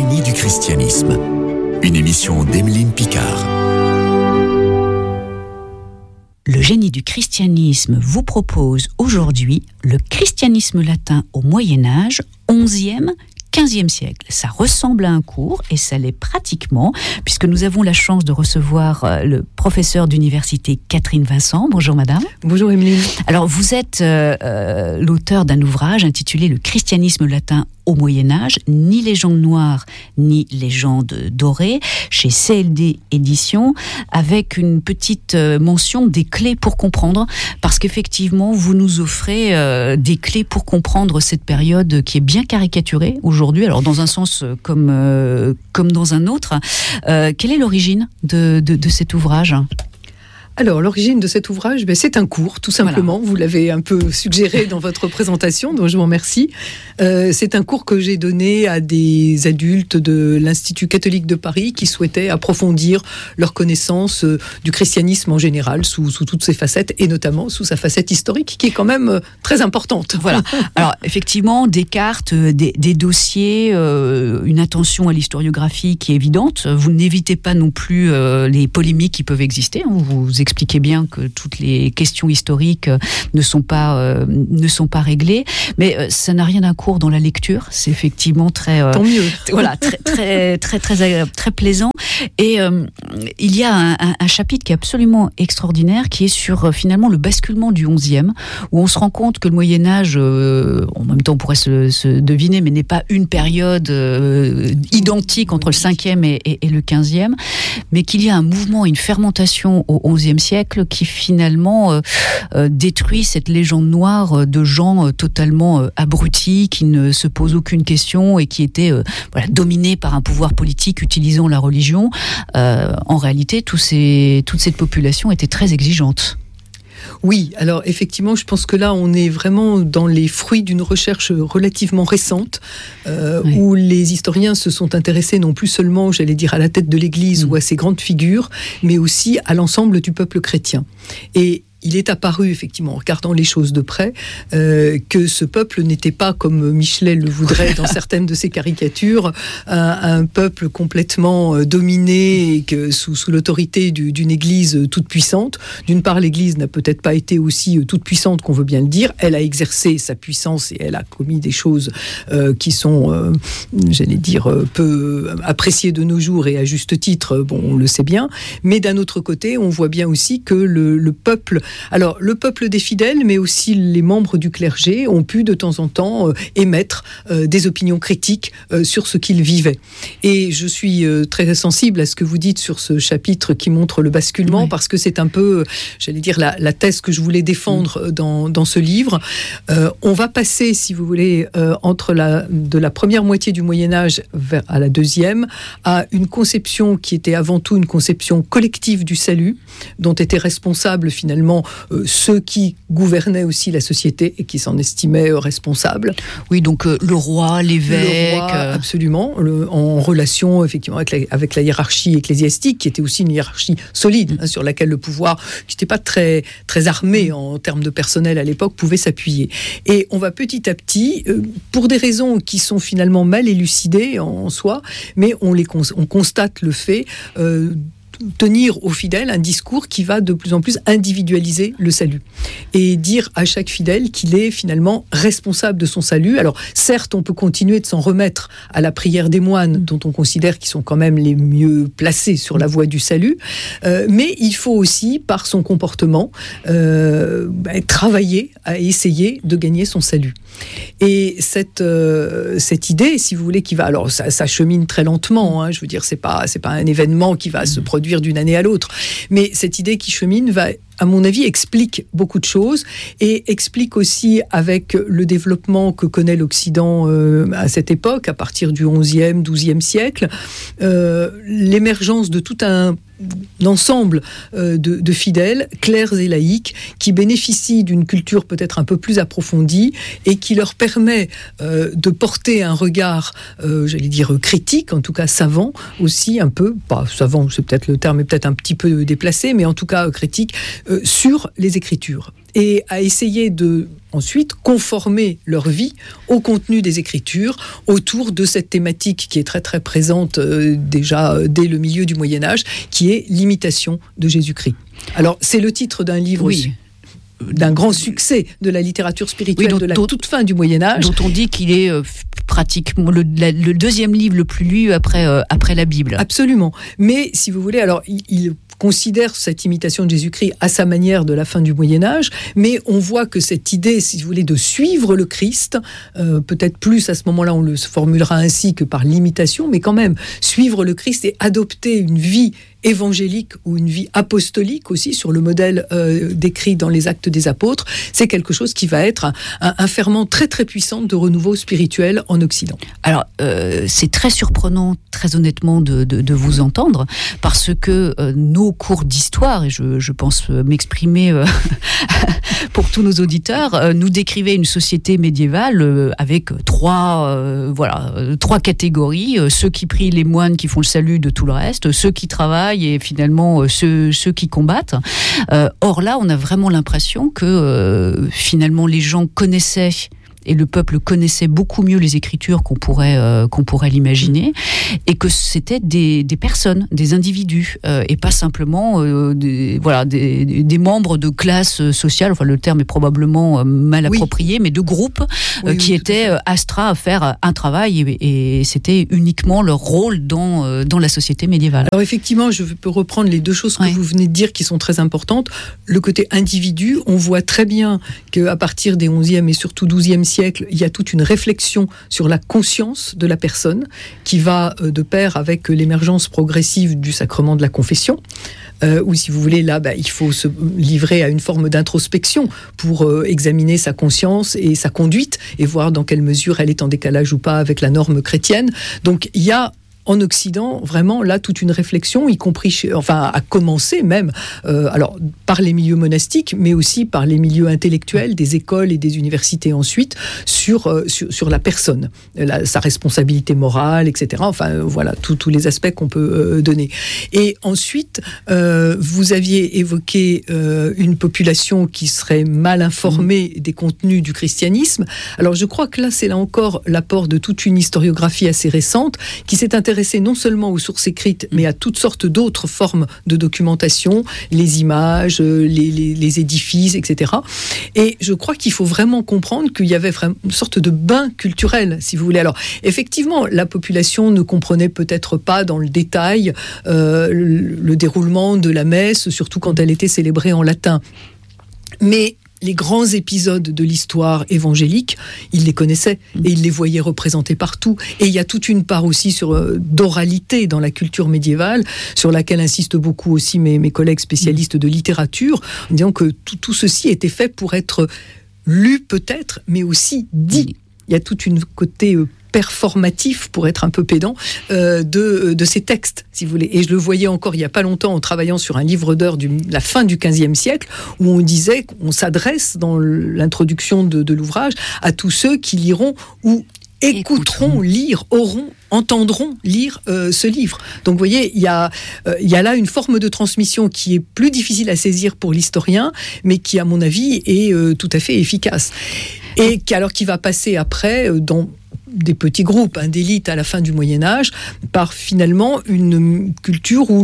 génie du christianisme. Une émission d'Emeline Picard. Le génie du christianisme vous propose aujourd'hui le christianisme latin au Moyen-Âge, 11e, 15e siècle. Ça ressemble à un cours et ça l'est pratiquement, puisque nous avons la chance de recevoir le professeur d'université Catherine Vincent. Bonjour madame. Bonjour Emeline. Alors vous êtes l'auteur d'un ouvrage intitulé Le christianisme latin au Moyen-Âge, ni légende noire, ni légende dorée, chez CLD Éditions, avec une petite mention des clés pour comprendre, parce qu'effectivement, vous nous offrez des clés pour comprendre cette période qui est bien caricaturée aujourd'hui, alors dans un sens comme dans un autre. Quelle est l'origine de cet ouvrage ? Alors, l'origine de cet ouvrage, c'est un cours, tout simplement. Voilà. Vous l'avez un peu suggéré dans votre présentation, donc je vous remercie. C'est un cours que j'ai donné à des adultes de l'Institut catholique de Paris qui souhaitaient approfondir leur connaissance du christianisme en général, sous toutes ses facettes, et notamment sous sa facette historique, qui est quand même très importante. Voilà. Alors, effectivement, des cartes, des dossiers, une attention à l'historiographie qui est évidente. Vous n'évitez pas non plus les polémiques qui peuvent exister. Vous expliquez bien que toutes les questions historiques ne sont pas réglées, mais ça n'a rien d'un cours dans la lecture. C'est effectivement très tant mieux. Voilà, très plaisant. Et il y a un chapitre qui est absolument extraordinaire, qui est sur finalement le basculement du 11e, où on se rend compte que le Moyen-Âge, en même temps on pourrait se deviner, mais n'est pas une période identique entre le 5e et le 15e, mais qu'il y a un mouvement, une fermentation au 11e siècle qui finalement détruit cette légende noire de gens totalement abrutis, qui ne se posent aucune question et qui étaient dominés par un pouvoir politique utilisant la religion. En réalité, toute cette population était très exigeante. Oui, alors effectivement, je pense que là, on est vraiment dans les fruits d'une recherche relativement récente, oui, où les historiens se sont intéressés non plus seulement, j'allais dire, à la tête de l'Église ou à ses grandes figures, mais aussi à l'ensemble du peuple chrétien. Et il est apparu, effectivement, en regardant les choses de près, que ce peuple n'était pas, comme Michelet le voudrait dans certaines de ses caricatures, un peuple complètement dominé et que sous l'autorité d'une Église toute puissante. D'une part, l'Église n'a peut-être pas été aussi toute puissante qu'on veut bien le dire. Elle a exercé sa puissance et elle a commis des choses qui sont, j'allais dire, peu appréciées de nos jours et à juste titre, on le sait bien. Mais d'un autre côté, on voit bien aussi que le peuple... Alors, le peuple des fidèles, mais aussi les membres du clergé ont pu de temps en temps émettre des opinions critiques sur ce qu'ils vivaient. Et je suis très sensible à ce que vous dites sur ce chapitre qui montre le basculement, oui, parce que c'est un peu, j'allais dire, la thèse que je voulais défendre dans ce livre. On va passer, si vous voulez, de la première moitié du Moyen-Âge à la deuxième, à une conception qui était avant tout une conception collective du salut, dont étaient responsables finalement ceux qui gouvernaient aussi la société et qui s'en estimaient responsables. Oui, donc le roi, l'évêque... Le roi, absolument, en relation effectivement avec la hiérarchie ecclésiastique, qui était aussi une hiérarchie solide, sur laquelle le pouvoir, qui n'était pas très, très armé en termes de personnel à l'époque, pouvait s'appuyer. Et on va petit à petit, pour des raisons qui sont finalement mal élucidées en soi, mais on constate le fait... tenir aux fidèles un discours qui va de plus en plus individualiser le salut et dire à chaque fidèle qu'il est finalement responsable de son salut. Alors certes, on peut continuer de s'en remettre à la prière des moines, dont on considère qu'ils sont quand même les mieux placés sur la voie du salut, mais il faut aussi, par son comportement, travailler à essayer de gagner son salut. Et cette idée, si vous voulez, qui va... Alors ça chemine très lentement, je veux dire, c'est pas un événement qui va se produire d'une année à l'autre. Mais cette idée qui chemine va, à mon avis, explique beaucoup de choses et explique aussi, avec le développement que connaît l'Occident à cette époque, à partir du 11e, 12e siècle, l'émergence de tout un ensemble de fidèles, clercs et laïcs, qui bénéficient d'une culture peut-être un peu plus approfondie et qui leur permet de porter un regard, j'allais dire critique, en tout cas savant aussi un peu, pas savant, c'est peut-être le terme est peut-être un petit peu déplacé, mais en tout cas critique, sur les Écritures et à essayer de ensuite conformer leur vie au contenu des Écritures autour de cette thématique qui est très très présente déjà dès le milieu du Moyen-Âge, qui est l'imitation de Jésus-Christ. Alors c'est le titre d'un livre aussi, d'un grand succès de la littérature spirituelle de la toute fin du Moyen-Âge. Dont on dit qu'il est pratiquement le deuxième livre le plus lu après la Bible. Absolument. Mais si vous voulez, alors il considère cette imitation de Jésus-Christ à sa manière de la fin du Moyen-Âge, mais on voit que cette idée, si vous voulez, de suivre le Christ, peut-être plus à ce moment-là, on le formulera ainsi que par l'imitation, mais quand même, suivre le Christ et adopter une vie évangélique ou une vie apostolique aussi, sur le modèle décrit dans les Actes des Apôtres, c'est quelque chose qui va être un ferment très très puissant de renouveau spirituel en Occident. Alors, c'est très surprenant, très honnêtement, de vous entendre, parce que nos cours d'histoire, et je pense m'exprimer pour tous nos auditeurs, nous décrivaient une société médiévale avec trois catégories, ceux qui prient, les moines qui font le salut de tout le reste, ceux qui travaillent et finalement ceux qui combattent. Or là, on a vraiment l'impression que finalement les gens connaissaient et le peuple connaissait beaucoup mieux les Écritures qu'on pourrait l'imaginer, et que c'était des personnes, des individus, et pas simplement des membres de classes sociales, enfin le terme est probablement mal approprié, mais de groupes qui étaient astreints à faire un travail, et c'était uniquement leur rôle dans la société médiévale. Alors effectivement, je peux reprendre les deux choses que vous venez de dire qui sont très importantes. Le côté individu, on voit très bien qu'à partir des 11e et surtout 12e siècle, il y a toute une réflexion sur la conscience de la personne qui va de pair avec l'émergence progressive du sacrement de la confession, où si vous voulez, là, il faut se livrer à une forme d'introspection pour examiner sa conscience et sa conduite et voir dans quelle mesure elle est en décalage ou pas avec la norme chrétienne. Donc il y a en Occident, vraiment, là, toute une réflexion, y compris, à commencer même, alors par les milieux monastiques, mais aussi par les milieux intellectuels, des écoles et des universités ensuite, sur la personne, sa responsabilité morale, etc. Enfin, voilà, tous les aspects qu'on peut donner. Et ensuite, vous aviez évoqué une population qui serait mal informée des contenus du christianisme. Alors, je crois que là, c'est là encore l'apport de toute une historiographie assez récente qui s'est intéressée non seulement aux sources écrites, mais à toutes sortes d'autres formes de documentation, les images, les édifices, etc. Et je crois qu'il faut vraiment comprendre qu'il y avait vraiment une sorte de bain culturel, si vous voulez. Alors, effectivement, la population ne comprenait peut-être pas dans le détail le déroulement de la messe, surtout quand elle était célébrée en latin. Mais les grands épisodes de l'histoire évangélique, il les connaissait et il les voyait représentés partout. Et il y a toute une part aussi d'oralité dans la culture médiévale, sur laquelle insistent beaucoup aussi mes collègues spécialistes de littérature, en disant que tout ceci était fait pour être lu peut-être, mais aussi dit. Il y a toute une côté performatif, pour être un peu pédant, de ces textes, si vous voulez. Et je le voyais encore il n'y a pas longtemps en travaillant sur un livre d'heures de la fin du XVe siècle, où on disait qu'on s'adresse dans l'introduction de l'ouvrage à tous ceux qui liront ou écouteront, lire, entendront lire ce livre. Donc vous voyez, il y a là une forme de transmission qui est plus difficile à saisir pour l'historien, mais qui, à mon avis, est tout à fait efficace. Et qui va passer après dans des petits groupes d'élite à la fin du Moyen-Âge, par finalement une culture où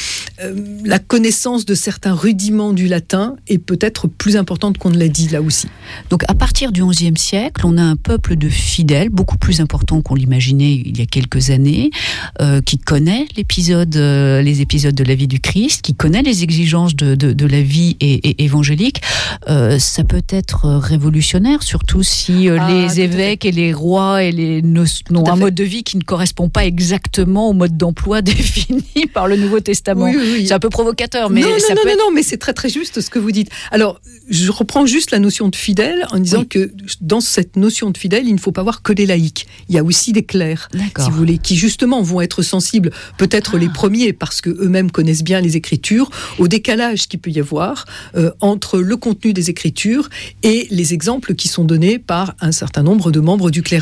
la connaissance de certains rudiments du latin est peut-être plus importante qu'on ne l'a dit là aussi. Donc à partir du XIe siècle, on a un peuple de fidèles, beaucoup plus important qu'on l'imaginait il y a quelques années, qui connaît les épisodes de la vie du Christ, qui connaît les exigences de la vie évangélique. Ça peut être révolutionnaire, surtout si les évêques et les rois et ont un mode de vie qui ne correspond pas exactement au mode d'emploi défini par le Nouveau Testament. Oui. C'est un peu provocateur, mais non, mais c'est très très juste ce que vous dites. Alors, je reprends juste la notion de fidèle en disant que dans cette notion de fidèle, il ne faut pas voir que les laïcs. Il y a aussi des clercs, si vous voulez, qui justement vont être sensibles, peut-être les premiers, parce que eux-mêmes connaissent bien les Écritures, au décalage qu'il peut y avoir entre le contenu des Écritures et les exemples qui sont donnés par un certain nombre de membres du clergé.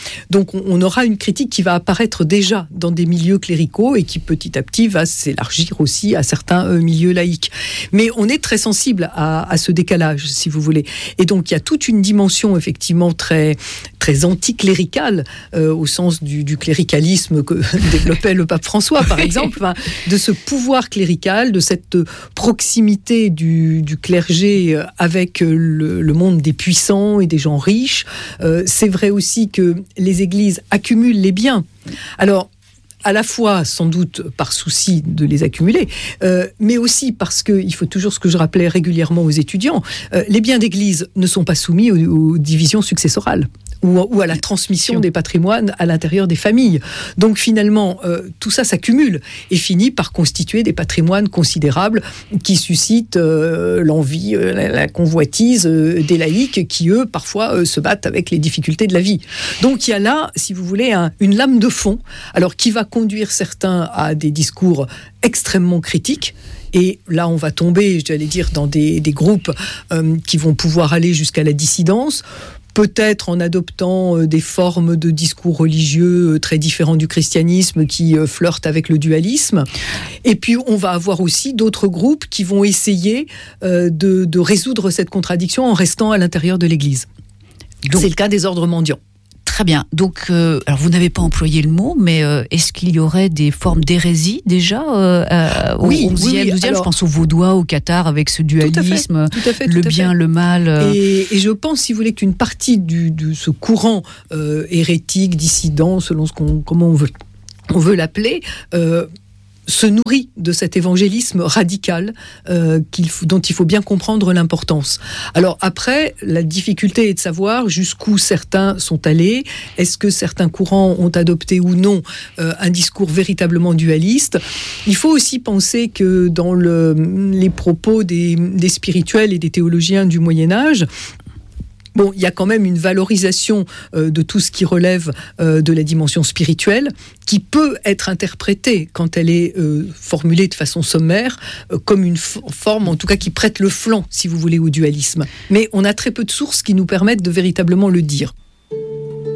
Donc on aura une critique qui va apparaître déjà dans des milieux cléricaux et qui petit à petit va s'élargir aussi à certains milieux laïcs. Mais on est très sensible à ce décalage, si vous voulez. Et donc il y a toute une dimension effectivement très, très anticléricale, au sens du cléricalisme que développait le pape François, par exemple, de ce pouvoir clérical, de cette proximité du clergé avec le monde des puissants et des gens riches. C'est vrai aussi que les églises accumulent les biens. Alors, à la fois, sans doute, par souci de les accumuler, mais aussi parce qu'il faut toujours ce que je rappelais régulièrement aux étudiants, les biens d'église ne sont pas soumis aux divisions successorales ou à la transmission des patrimoines à l'intérieur des familles. Donc finalement, tout ça s'accumule et finit par constituer des patrimoines considérables qui suscitent l'envie, la convoitise des laïcs qui, eux, parfois se battent avec les difficultés de la vie. Donc il y a là, si vous voulez, une lame de fond, alors qui va conduire certains à des discours extrêmement critiques. Et là, on va tomber, j'allais dire, dans des groupes qui vont pouvoir aller jusqu'à la dissidence, peut-être en adoptant des formes de discours religieux très différents du christianisme qui flirtent avec le dualisme. Et puis, on va avoir aussi d'autres groupes qui vont essayer de résoudre cette contradiction en restant à l'intérieur de l'Église. C'est le cas des ordres mendiants. Très bien. Donc, alors vous n'avez pas employé le mot, mais est-ce qu'il y aurait des formes d'hérésie déjà au 11e, 12e? Alors, je pense aux Vaudois, au Cathare, avec ce dualisme, le bien, le mal. Et je pense, si vous voulez, qu'une partie de ce courant hérétique, dissident, selon comment on veut l'appeler, se nourrit de cet évangélisme radical dont il faut bien comprendre l'importance. Alors après, la difficulté est de savoir jusqu'où certains sont allés. Est-ce que certains courants ont adopté ou non un discours véritablement dualiste? Il faut aussi penser que dans les propos des spirituels et des théologiens du Moyen-Âge, bon, il y a quand même une valorisation de tout ce qui relève de la dimension spirituelle, qui peut être interprétée, quand elle est formulée de façon sommaire, comme une forme, en tout cas, qui prête le flanc, si vous voulez, au dualisme. Mais on a très peu de sources qui nous permettent de véritablement le dire.